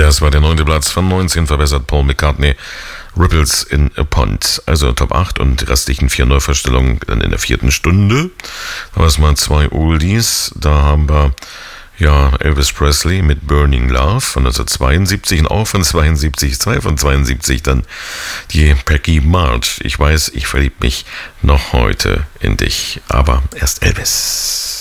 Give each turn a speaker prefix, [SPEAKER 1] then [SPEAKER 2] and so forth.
[SPEAKER 1] Das war der 9. Platz von 19, verbessert Paul McCartney, Ripples in a Pond. Also Top 8 und die restlichen 4 Neuvorstellungen dann in der 4. Stunde. Da war es mal 2 Oldies. Da haben wir Elvis Presley mit Burning Love von 1972 und auch von 72, 2 von 72 dann die Peggy March. Ich weiß, ich verlieb mich noch heute in dich, aber erst Elvis.